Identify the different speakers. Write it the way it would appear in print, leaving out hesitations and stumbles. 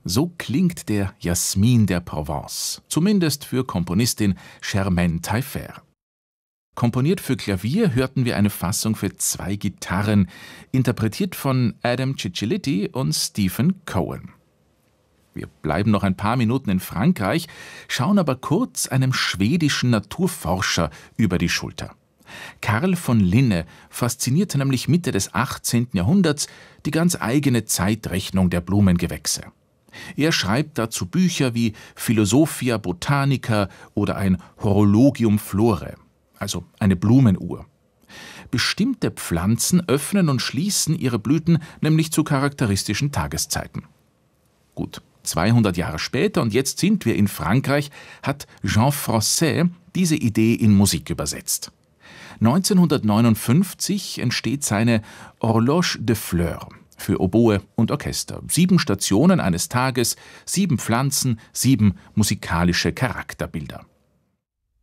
Speaker 1: So klingt der Jasmin der Provence, zumindest für Komponistin Germaine Taillefer. Komponiert für Klavier hörten wir eine Fassung für 2 Gitarren, interpretiert von Adam Ciccioliti und Stephen Cohen. Wir bleiben noch ein paar Minuten in Frankreich, schauen aber kurz einem schwedischen Naturforscher über die Schulter. Carl von Linne faszinierte nämlich Mitte des 18. Jahrhunderts die ganz eigene Zeitrechnung der Blumengewächse. Er schreibt dazu Bücher wie Philosophia Botanica oder ein Horologium Flore, also eine Blumenuhr. Bestimmte Pflanzen öffnen und schließen ihre Blüten nämlich zu charakteristischen Tageszeiten. Gut, 200 Jahre später, und jetzt sind wir in Frankreich, hat Jean Francais diese Idee in Musik übersetzt. 1959 entsteht seine Horloge de Fleurs für Oboe und Orchester. 7 Stationen eines Tages, 7 Pflanzen, 7 musikalische Charakterbilder.